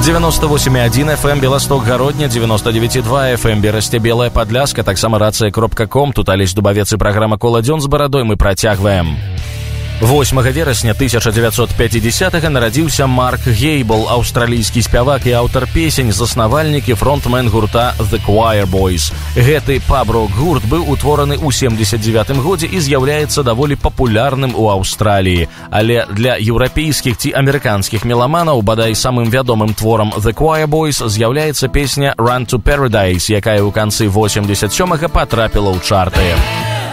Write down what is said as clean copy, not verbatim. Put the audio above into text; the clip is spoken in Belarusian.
98,1 FM Белосток-Гародня, 99,2 FM Берасце Белая Падляска, таксама рацыя.ком. Тут Алесь Дубавец і праграма «Кола дзён» з барадой мы працягваем. 8 верасня 1950-го нарадзіўся Марк Гейбл, аўстралійскі спявак і аўтар песень, заснавальнік і фронтмен гурта The Choir Boys. Гэты паб-рок гурт быў утвораны ў 79-м годзе і з'яўляецца даволі папулярным у Аўстраліі. Але для еўрапейскіх ці амерыканскіх меламанаў бадай самым вядомым творам The Choir Boys з'яўляецца песня Run to Paradise, якая ў канцы 87-го патрапіла ў чарты.